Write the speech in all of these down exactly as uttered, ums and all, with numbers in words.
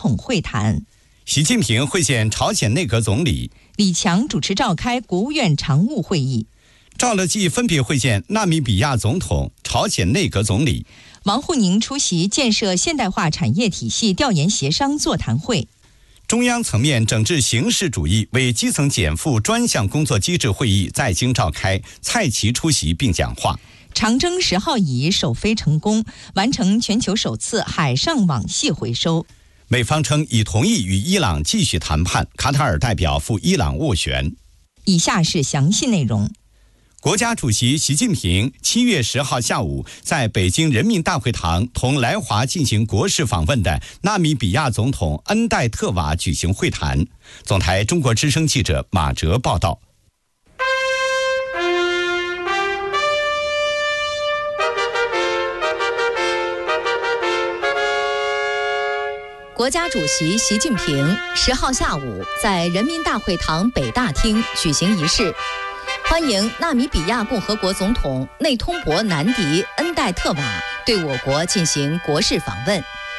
统会谈。 习近平会见朝鲜内阁总理， 李强主持召开国务院常务会议。 赵乐际分别会见纳米比亚总统、朝鲜内阁总理。 王沪宁出席建设现代化产业体系调研协商座谈会。 中央层面整治形式主义为基层减负专项工作机制会议在京召开，蔡奇出席并讲话。 长征十号乙首飞成功，完成全球首次海上网蟹回收。 美方称已同意与伊朗继续谈判，卡塔尔代表赴伊朗斡旋。 以下是详细内容。 国家主席习近平七月十号下午在北京人民大会堂同来华进行国事访问的纳米比亚总统恩戴特瓦举行会谈。总台中国之声记者马哲报道。 国家主席习近平十号下午在人民大会堂北大厅举行仪式，欢迎纳米比亚共和国总统内通博南迪恩戴特瓦对我国进行国事访问。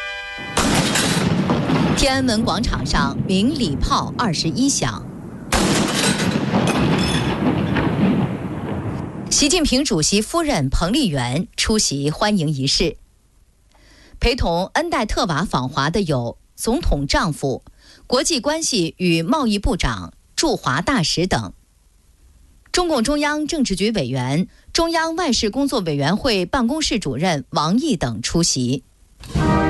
天安门广场上鸣礼炮二十一响。习近平主席夫人彭丽媛出席欢迎仪式。陪同恩戴特瓦访华的有总统丈夫、国际关系与贸易部长、驻华大使等。中共中央政治局委员、中央外事工作委员会办公室主任王毅等出席。